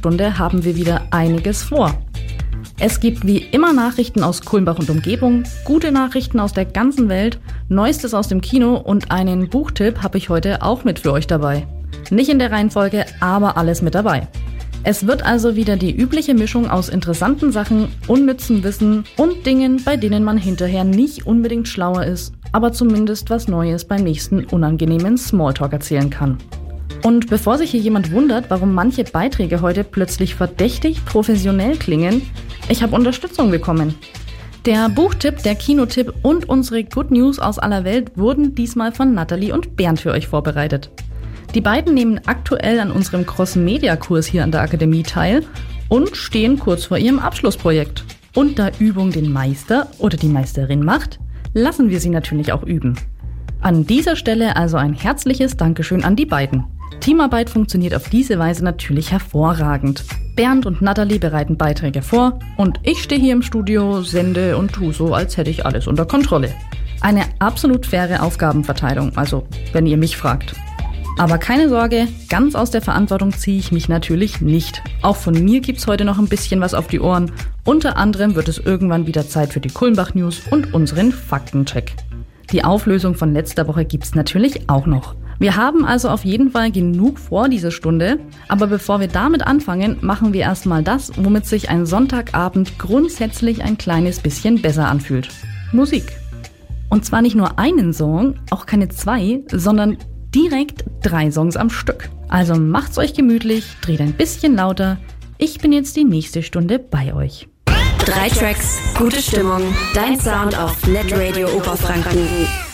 Stunde haben wir wieder einiges vor. Es gibt wie immer Nachrichten aus Kulmbach und Umgebung, gute Nachrichten aus der ganzen Welt, Neuestes aus dem Kino und einen Buchtipp habe ich heute auch mit für euch dabei. Nicht in der Reihenfolge, aber alles mit dabei. Es wird also wieder die übliche Mischung aus interessanten Sachen, unnützem Wissen und Dingen, bei denen man hinterher nicht unbedingt schlauer ist, aber zumindest was Neues beim nächsten unangenehmen Smalltalk erzählen kann. Und bevor sich hier jemand wundert, warum manche Beiträge heute plötzlich verdächtig professionell klingen, ich habe Unterstützung bekommen. Der Buchtipp, der Kinotipp und unsere Good News aus aller Welt wurden diesmal von Nathalie und Bernd für euch vorbereitet. Die beiden nehmen aktuell an unserem Cross-Media-Kurs hier an der Akademie teil und stehen kurz vor ihrem Abschlussprojekt. Und da Übung den Meister oder die Meisterin macht, lassen wir sie natürlich auch üben. An dieser Stelle also ein herzliches Dankeschön an die beiden. Teamarbeit funktioniert auf diese Weise natürlich hervorragend. Bernd und Nathalie bereiten Beiträge vor und ich stehe hier im Studio, sende und tue so, als hätte ich alles unter Kontrolle. Eine absolut faire Aufgabenverteilung, also wenn ihr mich fragt. Aber keine Sorge, ganz aus der Verantwortung ziehe ich mich natürlich nicht. Auch von mir gibt's heute noch ein bisschen was auf die Ohren. Unter anderem wird es irgendwann wieder Zeit für die Kulmbach News und unseren Faktencheck. Die Auflösung von letzter Woche gibt's natürlich auch noch. Wir haben also auf jeden Fall genug vor diese Stunde, aber bevor wir damit anfangen, machen wir erstmal das, womit sich ein Sonntagabend grundsätzlich ein kleines bisschen besser anfühlt. Musik. Und zwar nicht nur einen Song, auch keine 2, sondern direkt 3 Songs am Stück. Also macht's euch gemütlich, dreht ein bisschen lauter. Ich bin jetzt die nächste Stunde bei euch. 3 Tracks, gute Stimmung, dein Sound auf Netradio Oberfranken.